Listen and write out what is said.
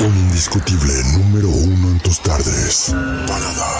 Un indiscutible número uno en tus tardes. Parada.